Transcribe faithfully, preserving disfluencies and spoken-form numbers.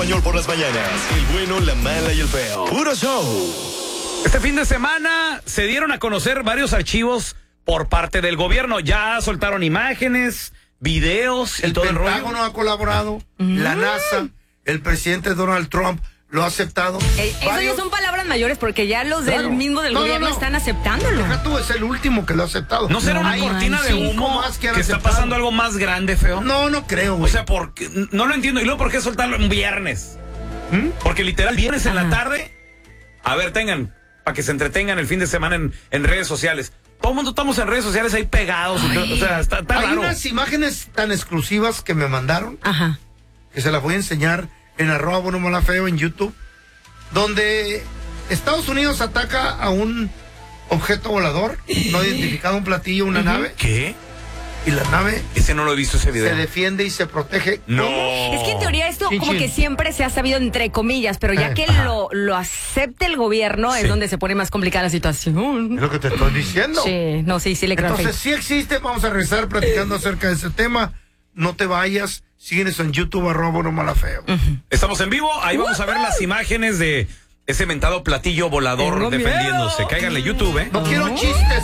español por las mañanas. El bueno, la mala y el feo. Puro show. Este fin de semana se dieron a conocer varios archivos por parte del gobierno. Ya soltaron imágenes, videos y El todo el rollo. Pentágono ha colaborado, la NASA, el presidente Donald Trump lo ha aceptado. Eh, eso Varios- ya son palabras mayores porque ya los Claro. del mismo del No, no, gobierno no. están aceptándolo. Deja tú, es el último que lo ha aceptado. ¿No será una Hay cortina de cinco humo más que, han está aceptado. pasando algo más grande, feo? No, no creo, O güey. sea, porque no lo entiendo. ¿Y luego por qué soltarlo en viernes? ¿Mm? Porque literal, viernes en la Ajá. tarde. A ver, tengan, para que se entretengan el fin de semana en, en redes sociales. Todo el mundo estamos en redes sociales ahí pegados. O sea, está, está Hay raro. unas imágenes tan exclusivas que me mandaron, Ajá. que se las voy a enseñar en arroba bueno mala feo en YouTube, donde Estados Unidos ataca a un objeto volador no identificado, un platillo, una nave, ¿Qué? y la nave Ese no lo he visto, ese video. se defiende y se protege. No. Es que en teoría esto Chin, como chin. que siempre se ha sabido entre comillas, pero ya Eh, que ajá. lo, lo acepte el gobierno Sí. es donde se pone más complicada la Es situación. lo que te estoy diciendo. Sí, no, sí, sí le creo. Entonces sí existe, vamos a regresar platicando acerca de ese tema. No te vayas, síguenos en YouTube, arroba bueno mala feo. Estamos en vivo, ahí vamos a ver las imágenes de ese mentado platillo volador Tengo defendiéndose. miedo. Cáiganle YouTube, ¿eh? No quiero chistes.